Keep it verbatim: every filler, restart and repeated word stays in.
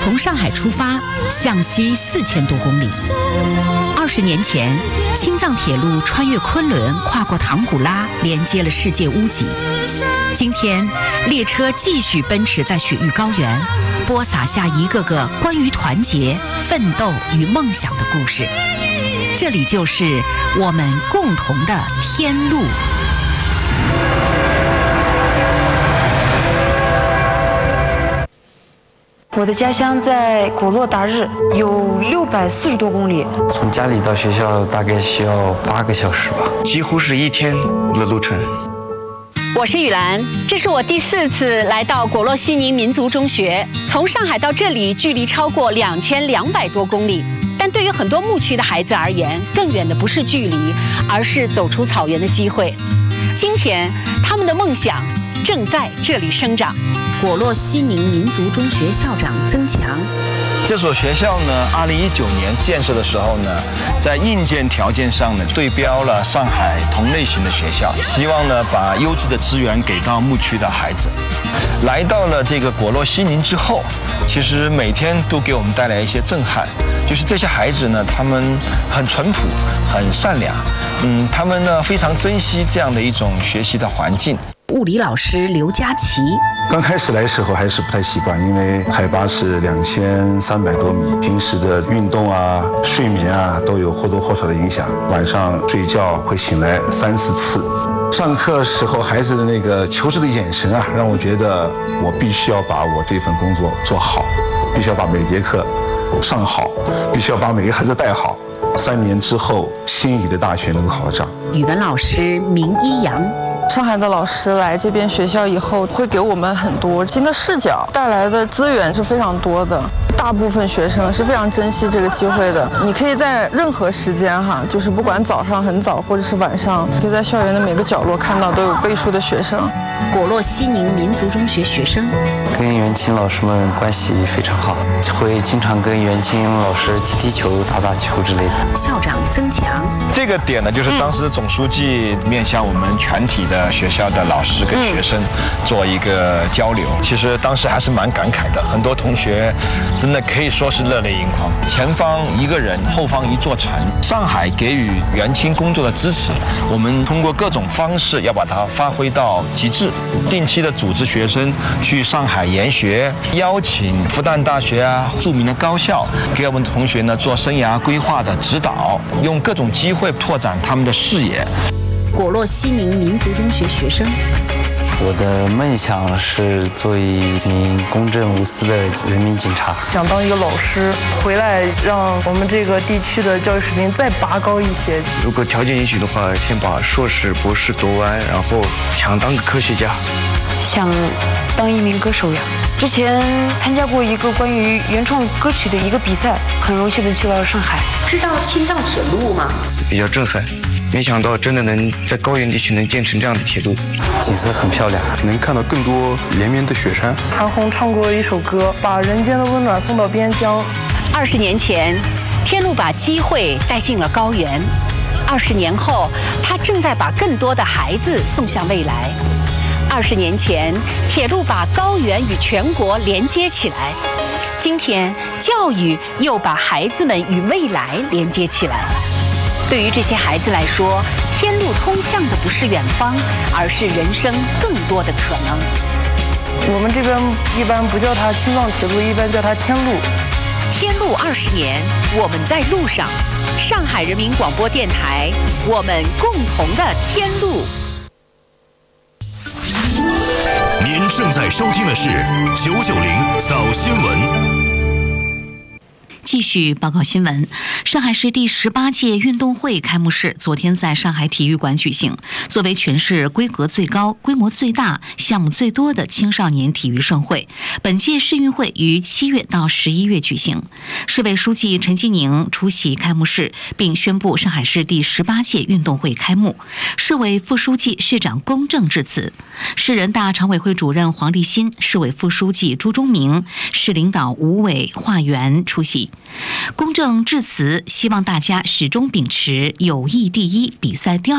从上海出发，向西四千多公里。二十年前，青藏铁路穿越昆仑，跨过唐古拉，连接了世界屋脊。今天，列车继续奔驰在雪域高原，播撒下一个个关于团结、奋斗与梦想的故事。这里就是我们共同的天路。 我的家乡在果洛达日，有六百四十多公里。 从家里到学校大概需要八个小时吧， 几乎是一天的路程。 我是雨兰，这是我第四次来到果洛西宁民族中学。从上海到这里，距离超过两千两百多公里。但对于很多牧区的孩子而言，更远的不是距离，而是走出草原的机会。今天，他们的梦想正在这里生长。 果洛西宁民族中学校长曾强， 这所学校呢，二零一九年建设的时候呢，在硬件条件上呢，对标了上海同类型的学校，希望呢把优质的资源给到牧区的孩子。来到了这个果洛西宁之后，其实每天都给我们带来一些震撼，就是这些孩子呢，他们很淳朴，很善良，嗯，他们呢非常珍惜这样的一种学习的环境。 物理老师刘佳琪， 刚开始来的时候还是不太习惯，因为海拔是两千三百多米，平时的运动啊、睡眠啊都有或多或少的影响。晚上睡觉会醒来三四次。上课时候孩子的那个求知的眼神啊，让我觉得我必须要把我这份工作做好，必须要把每节课上好，必须要把每个孩子带好。三年之后，心仪的大学能够考上。 语文老师明一阳。 上海的老师来这边学校以后，会给我们很多新的视角，带来的资源是非常多的。大部分学生是非常珍惜这个机会的。你可以在任何时间哈，就是不管早上很早或者是晚上，可以在校园的每个角落看到都有背书的学生。 果洛西宁民族中学学生跟袁清老师们关系非常好，会经常跟袁清老师踢踢球、打打球之类的。 校长曾强， 这个点呢，就是当时总书记面向我们全体的学校的老师跟学生做一个交流，其实当时还是蛮感慨的，很多同学真的可以说是热泪盈眶。前方一个人，后方一座城。上海给予袁清工作的支持，我们通过各种方式要把它发挥到极致。定期的组织学生去上海研学，邀请复旦大学啊、著名的高校给我们同学呢做生涯规划的指导，用各种机会拓展他们的视野。 果洛西宁民族中学学生， 我的梦想是做一名公正无私的人民警察。 想当一个老师，回来让我们这个地区的教育水平再拔高一些。 如果条件允许的话，先把硕士、博士读完，然后想当个科学家。 想当一名歌手呀。之前参加过一个关于原创歌曲的一个比赛，很荣幸的去到了上海。 知道青藏铁路吗？ 比较震撼，没想到真的能在高原地区能建成这样的铁路。 景色很漂亮， 能看到更多连绵的雪山。 韩红唱过一首歌，把人间的温暖送到边疆。 二十年前，天路把机会带进了高原；二十年后，他正在把更多的孩子送向未来。二十年前，铁路把高原与全国连接起来；今天，教育又把孩子们与未来连接起来。对于这些孩子来说，天路通向的不是远方，而是人生更多的可能。 我们这边一般不叫它青藏铁路，一般叫它天路。 天路二十年，我们在路上。上海人民广播电台，我们共同的天路。 您正在收听的是九九零早新闻。 继续报告新闻。上海市第十八届运动会开幕式昨天在上海体育馆举行。作为全市规格最高、规模最大、项目最多的青少年体育盛会，本届世运会于七月到十一月举行。市委书记陈吉宁出席开幕式，并宣布上海市第十八届运动会开幕。市委副书记、市长龚正致辞，市人大常委会主任黄立新、市委副书记朱忠明、市领导吴伟、华元出席。龚正致辞，希望大家始终秉持友谊第一、比赛第二